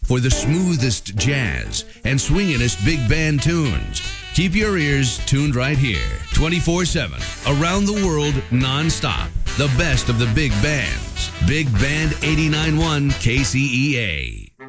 for the smoothest jazz and swinginest big band tunes. Keep your ears tuned right here, 24/7, around the world, non-stop. The best of the big bands. Big Band 89.1 KCEA.